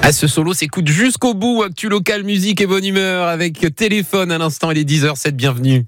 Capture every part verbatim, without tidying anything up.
Ah, ce solo s'écoute jusqu'au bout. Actu local, musique et bonne humeur avec Téléphone. À l'instant, il est dix heures sept. Bienvenue.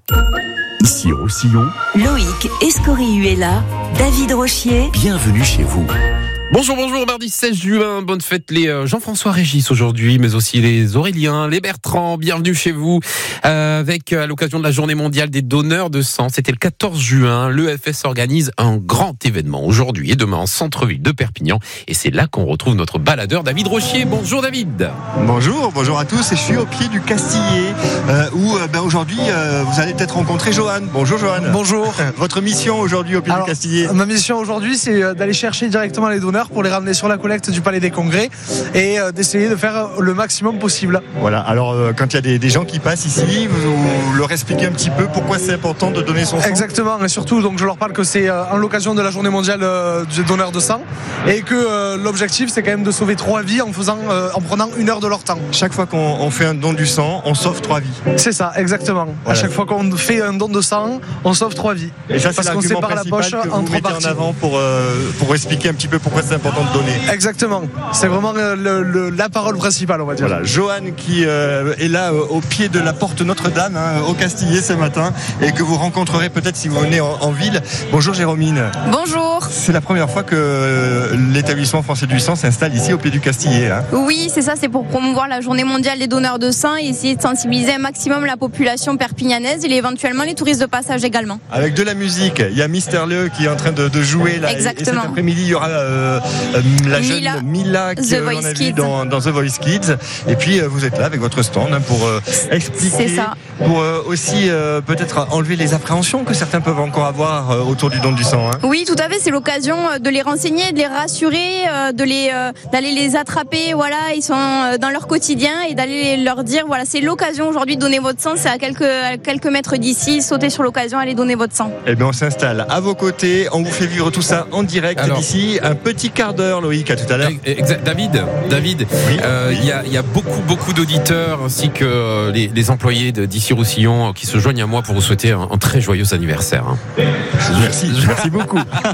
Ici Roussillon. Loïc Escoriu est là. David Rochier. Bienvenue chez vous. Bonjour, bonjour, mardi seize juin, bonne fête les euh, Jean-François Régis aujourd'hui, mais aussi les Aurélien, les Bertrand, bienvenue chez vous, euh, avec à l'occasion de la journée mondiale des donneurs de sang, c'était le quatorze juin, l'E F S organise un grand événement aujourd'hui et demain en centre-ville de Perpignan, et c'est là qu'on retrouve notre baladeur David Rochier. Bonjour David. Bonjour, bonjour à tous, et je suis au pied du Castillet, euh, où euh, ben, aujourd'hui euh, vous allez peut-être rencontrer Johan. Bonjour Johan. Bonjour. Votre mission aujourd'hui au pied Alors, du Castillet? Ma mission aujourd'hui, c'est d'aller chercher directement les donneurs pour les ramener sur la collecte du Palais des Congrès et d'essayer de faire le maximum possible. Voilà, alors euh, quand il y a des, des gens qui passent ici, vous, vous leur expliquez un petit peu pourquoi c'est important de donner son sang? Exactement, et surtout donc je leur parle que c'est euh, en l'occasion de la journée mondiale euh, du donneur de sang et que euh, l'objectif c'est quand même de sauver trois vies en, faisant, euh, en prenant une heure de leur temps. Chaque fois qu'on on fait un don du sang, on sauve trois vies. C'est ça, exactement. Voilà. À chaque fois qu'on fait un don de sang, on sauve trois vies. Et ça, c'est parce qu'on l'argument sépare la principal poche que vous en trois mettez parties. en avant pour, euh, pour expliquer un petit peu pourquoi c'est important de donner. Exactement, c'est vraiment le, le, la parole principale, on va dire. Voilà, Johan qui euh, est là euh, au pied de la porte Notre-Dame, hein, au Castillet ce matin, et que vous rencontrerez peut-être si vous venez en, en ville. Bonjour Jérômine. Bonjour. C'est la première fois que euh, l'établissement français du sang s'installe ici au pied du Castillet. Hein. Oui, c'est ça, c'est pour promouvoir la journée mondiale des donneurs de sang et essayer de sensibiliser un maximum la population perpignanaise et éventuellement les touristes de passage également. Avec de la musique, il y a Mister Leu qui est en train de, de jouer là. Exactement. Et cet après-midi, il y aura euh, euh, la jeune Mila, Mila qui The euh, on Voice a vu Kids. dans, dans The Voice Kids. Et puis euh, vous êtes là avec votre stand hein, pour euh, expliquer, C'est ça. pour euh, aussi euh, peut-être enlever les appréhensions que certains peuvent encore avoir euh, autour du don du sang. Hein. Oui, tout à fait, c'est l'occasion de les renseigner, de les rassurer, euh, de les, euh, d'aller les attraper, voilà, ils sont euh, dans leur quotidien et d'aller leur dire, voilà, c'est l'occasion aujourd'hui de donner votre sang, c'est à quelques, à quelques mètres d'ici, sautez sur l'occasion, allez donner votre sang. Eh bien on s'installe à vos côtés, on vous fait vivre tout ça en direct Alors, d'ici un petit quart d'heure Loïc, à tout à l'heure. Exact. David, David, Oui, euh, oui. il y a, il y a beaucoup, beaucoup d'auditeurs ainsi que les, les employés de, d'ici Roussillon qui se joignent à moi pour vous souhaiter un, un très joyeux anniversaire. Hein. Merci, merci beaucoup.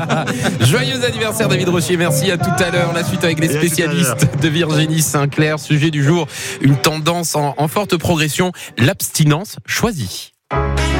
Joyeux anniversaire David Rochier, merci, à tout à l'heure. La suite avec les Et à tout à spécialistes de Virginie Sinclair. Sujet du jour, une tendance en, en forte progression, l'abstinence choisie.